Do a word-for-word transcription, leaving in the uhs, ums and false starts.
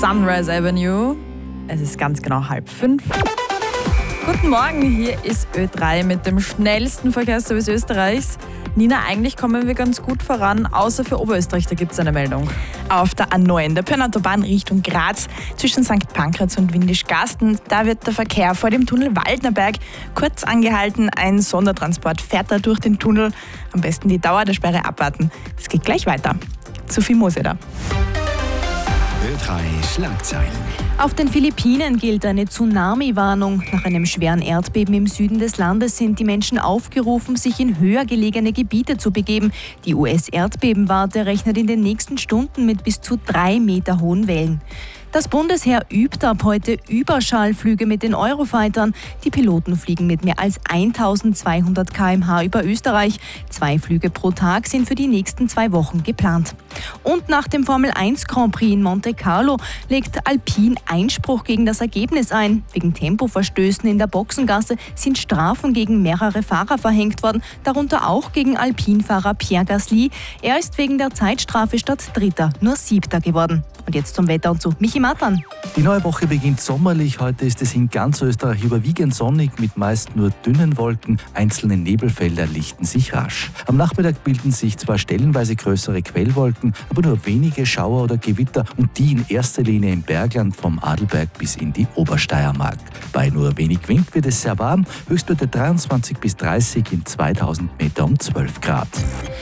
Sunrise Avenue. Es ist ganz genau halb fünf. Guten Morgen, hier ist Ö drei mit dem schnellsten Verkehrsservice Österreichs. Nina, eigentlich kommen wir ganz gut voran, außer für Oberösterreich, da gibt es eine Meldung. Auf der A neun, der Pönautobahn Richtung Graz, zwischen Sankt Pankraz und Windischgarsten, da wird der Verkehr vor dem Tunnel Waldnerberg kurz angehalten. Ein Sondertransport fährt da durch den Tunnel. Am besten die Dauer der Sperre abwarten. Es geht gleich weiter. Sophie Mose da. Ö drei Schlagzeilen. Auf den Philippinen gilt eine Tsunami-Warnung. Nach einem schweren Erdbeben im Süden des Landes sind die Menschen aufgerufen, sich in höher gelegene Gebiete zu begeben. Die U S-Erdbebenwarte rechnet in den nächsten Stunden mit bis zu drei Meter hohen Wellen. Das Bundesheer übt ab heute Überschallflüge mit den Eurofightern. Die Piloten fliegen mit mehr als eintausendzweihundert Kilometer pro Stunde über Österreich. Zwei Flüge pro Tag sind für die nächsten zwei Wochen geplant. Und nach dem Formel eins Grand Prix in Monte Carlo legt Alpine Einspruch gegen das Ergebnis ein. Wegen Tempoverstößen in der Boxengasse sind Strafen gegen mehrere Fahrer verhängt worden, darunter auch gegen Alpine-Fahrer Pierre Gasly. Er ist wegen der Zeitstrafe statt Dritter nur Siebter geworden. Und jetzt zum Wetter und zu Michi Matan. Die neue Woche beginnt sommerlich. Heute ist es in ganz Österreich überwiegend sonnig mit meist nur dünnen Wolken. Einzelne Nebelfelder lichten sich rasch. Am Nachmittag bilden sich zwar stellenweise größere Quellwolken, aber nur wenige Schauer oder Gewitter und die in erster Linie im Bergland vom Adelberg bis in die Obersteiermark. Bei nur wenig Wind wird es sehr warm, Höchstwerte dreiundzwanzig bis dreißig, in zweitausend Meter um zwölf Grad.